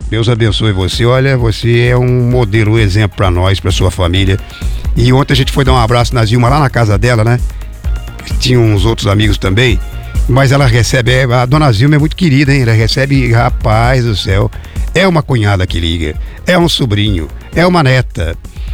Deus abençoe você. Olha, você é um modelo, um exemplo pra nós, pra sua família. E ontem a gente foi dar um abraço na Zilma lá na casa dela, né? Tinha uns outros amigos também. Mas ela recebe, a dona Zilma é muito querida, hein? Ela recebe, rapaz do céu, é uma cunhada que liga, é um sobrinho, é uma neta,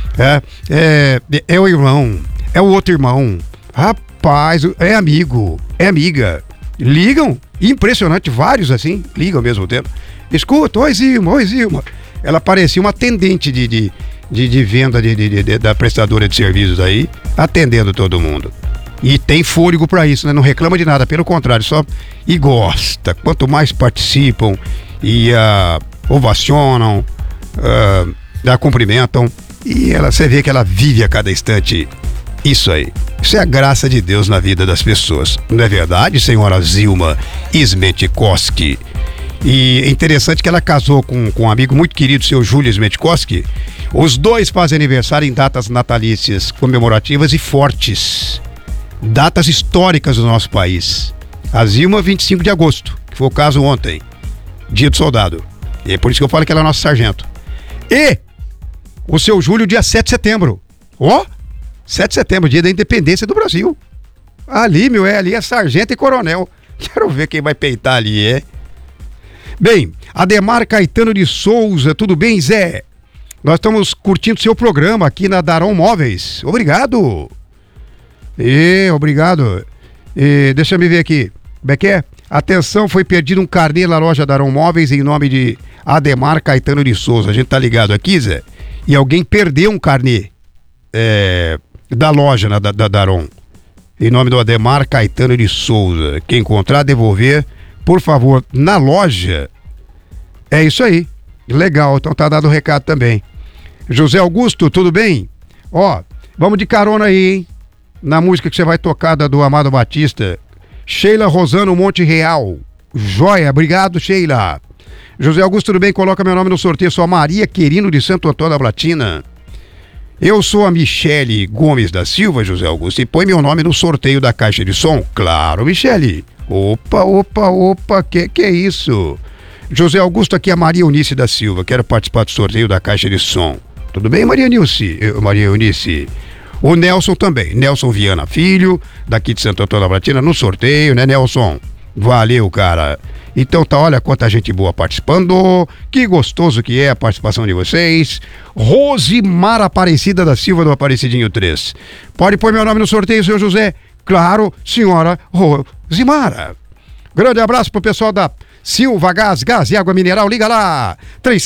é o irmão, é o outro irmão, rapaz, é amigo, é amiga. Ligam, impressionante, vários assim, ligam ao mesmo tempo. Escuta, oi Zilma. Ela parecia uma atendente de venda da prestadora de serviços aí, atendendo todo mundo. E tem fôlego pra isso, né? Não reclama de nada, pelo contrário, só e gosta. Quanto mais participam e ovacionam, cumprimentam, e você vê que ela vive a cada instante isso aí. Isso é a graça de Deus na vida das pessoas. Não é verdade, senhora Zilma Smetkowski? E é interessante que ela casou com um amigo muito querido, seu Júlio Smetkowski. Os dois fazem aniversário em datas natalícias comemorativas e fortes. Datas históricas do nosso país. A Zilma, 25 de agosto, que foi o caso ontem, dia do soldado. E é por isso que eu falo que ela é nosso sargento. E o seu Júlio, dia 7 de setembro. 7 de setembro, dia da independência do Brasil. Ali, ali é sargento e coronel. Quero ver quem vai peitar ali, Bem, Ademar Caetano de Souza, tudo bem, Zé? Nós estamos curtindo seu programa aqui na Daron Móveis. Obrigado. Obrigado. Deixa eu me ver aqui. Como é que é? Atenção, foi perdido um carnê na loja Daron Móveis em nome de Ademar Caetano de Souza. A gente tá ligado aqui, Zé? E alguém perdeu um carnê da loja da Daron. Em nome do Ademar Caetano de Souza. Quem encontrar, devolver, por favor, na loja. É isso aí. Legal, então tá dado o recado também. José Augusto, tudo bem? Vamos de carona aí, hein? Na música que você vai tocar do Amado Batista. Sheila Rosano Monte Real. Joia, obrigado, Sheila. José Augusto, tudo bem? Coloca meu nome no sorteio. Sou a Maria Querino de Santo Antônio da Platina. Eu sou a Michele Gomes da Silva, José Augusto, e põe meu nome no sorteio da caixa de som. Claro, Michele. Opa, que é isso? José Augusto, aqui é a Maria Eunice da Silva. Quero participar do sorteio da caixa de som. Tudo bem, Maria Eunice? O Nelson também, Nelson Viana Filho, daqui de Santo Antônio da Platina, no sorteio, né, Nelson? Valeu, cara. Então tá, olha quanta gente boa participando, que gostoso que é a participação de vocês. Rosimara Aparecida da Silva do Aparecidinho 3. Pode pôr meu nome no sorteio, seu José? Claro, senhora Rosimara. Grande abraço pro pessoal da Silva Gás e Água Mineral, liga lá,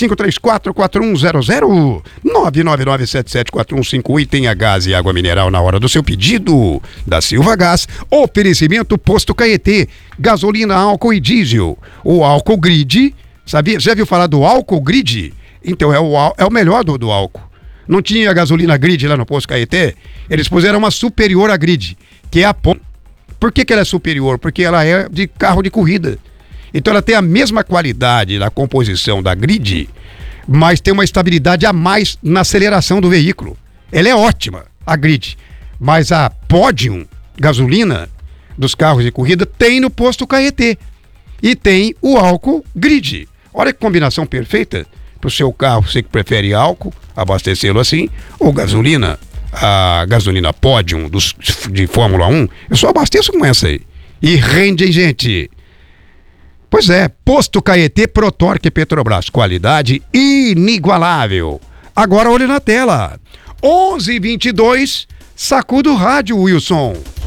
3534-4100, 999774151 e tenha gás e água mineral na hora do seu pedido. Da Silva Gás, oferecimento Posto Caetê, gasolina, álcool e diesel. O álcool grid, sabia? Já viu falar do álcool grid? Então é o melhor do álcool. Não tinha gasolina grid lá no Posto Caetê? Eles puseram uma superior à grid, que é a Pom. Por que ela é superior? Porque ela é de carro de corrida. Então ela tem a mesma qualidade na composição da grid, mas tem uma estabilidade a mais na aceleração do veículo. Ela é ótima, a grid. Mas a Podium gasolina dos carros de corrida tem no Posto Caetê. E tem o álcool grid. Olha que combinação perfeita para o seu carro, você que prefere álcool, abastecê-lo assim, ou gasolina. A gasolina Podium de Fórmula 1, eu só abasteço com essa aí. E rende, hein, gente? Pois é, Posto Caetê, Protorque Petrobras, qualidade inigualável. Agora olhe na tela, 11h22, sacuda o rádio, Wilson.